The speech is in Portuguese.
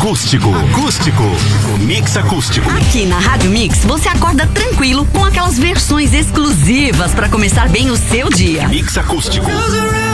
Acústico. Mix acústico. Aqui na Rádio Mix você acorda tranquilo com aquelas versões exclusivas para começar bem o seu dia. Mix acústico.